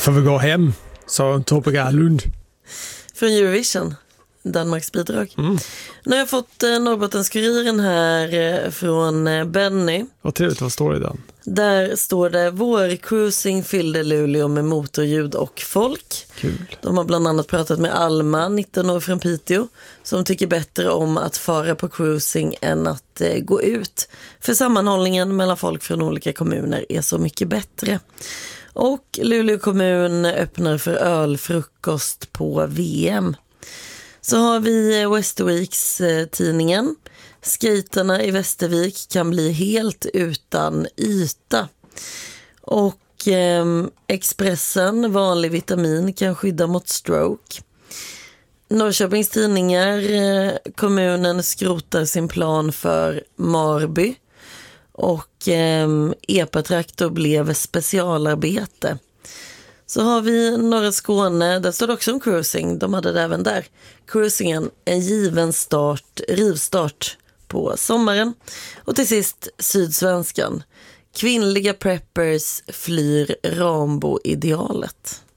får vi gå hem, sa Tobbe Garlund. Från Eurovision, Danmarks bidrag. Nu har jag fått Norrbottenskuriren här från Benny. Vad trevligt, vad står det i den? Där står det: vårcruising fyllde Luleå med motorljud och folk. Kul. De har bland annat pratat med Alma, 19 år från Piteå, som tycker bättre om att fara på cruising än att gå ut. För sammanhållningen mellan folk från olika kommuner är så mycket bättre. Och Luleå kommun öppnar för ölfrukost på VM. Så har vi Västerviks tidningen. Skaterna i Västervik kan bli helt utan yta. Och Expressen, vanlig vitamin kan skydda mot stroke. Norrköpings tidningar, kommunen skrotar sin plan för Marby. Och Epa-traktor blev specialarbete. Så har vi norra Skåne, där står det också om cruising. De hade det även där. Cruisingen, en given rivstart på sommaren. Och till sist Sydsvenskan. Kvinnliga preppers flyr Rambo-idealet.